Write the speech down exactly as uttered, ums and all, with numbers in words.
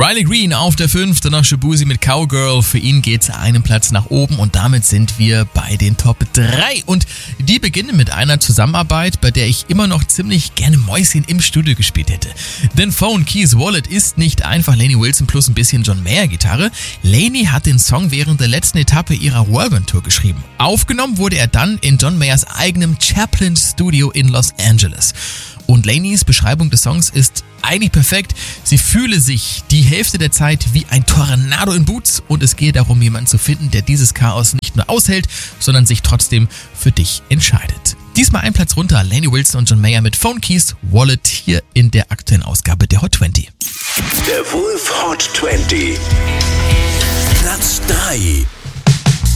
Riley Green auf der fünf, danach Shaboozey mit Cowgirl. Für ihn geht's einen Platz nach oben und damit sind wir bei den Top drei. Und die beginnen mit einer Zusammenarbeit, bei der ich immer noch ziemlich gerne Mäuschen im Studio gespielt hätte. Denn Phone Keys Wallet ist nicht einfach Lainey Wilson plus ein bisschen John Mayer Gitarre. Lainey hat den Song während der letzten Etappe ihrer Whirlwind Tour geschrieben. Aufgenommen wurde er dann in John Mayers eigenem Chaplin Studio in Los Angeles. Und Laineys Beschreibung des Songs ist eigentlich perfekt. Sie fühle sich die Hälfte der Zeit wie ein Tornado in Boots und es gehe darum, jemanden zu finden, der dieses Chaos nicht nur aushält, sondern sich trotzdem für dich entscheidet. Diesmal ein Platz runter, Lainey Wilson und John Mayer mit Phone Keys Wallet hier in der aktuellen Ausgabe der Hot zwanzig. Der Wolf Hot zwanzig. Platz drei.